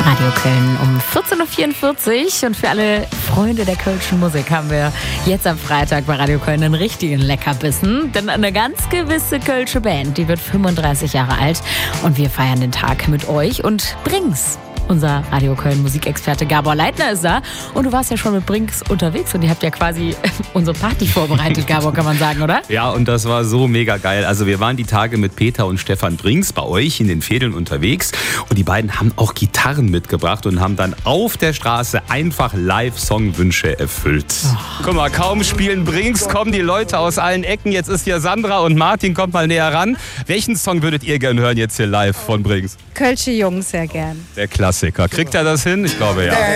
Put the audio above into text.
Radio Köln um 14.44 Uhr. Und für alle Freunde der kölschen Musik haben wir jetzt am Freitag bei Radio Köln einen richtigen Leckerbissen. Denn eine ganz gewisse kölsche Band, die wird 35 Jahre alt. Und wir feiern den Tag mit euch und Brinks. Unser Radio Köln Musikexperte Gabor Leitner ist da. Und du warst ja schon mit Brinks unterwegs und ihr habt ja quasi unsere Party vorbereitet, Gabor, kann man sagen, oder? Ja, und das war so mega geil. Also wir waren die Tage mit Peter und Stefan Brinks bei euch in den Fädeln unterwegs. Und die beiden haben auch Gitarren mitgebracht und haben dann auf der Straße einfach Live-Songwünsche erfüllt. Oh. Guck mal, kaum spielen Brinks, kommen die Leute aus allen Ecken. Jetzt ist hier Sandra und Martin, kommt mal näher ran. Welchen Song würdet ihr gern hören jetzt hier live von Brinks? Kölsche Jungs sehr gern. Der Klassiker. Kriegt er das hin? Ich glaube ja.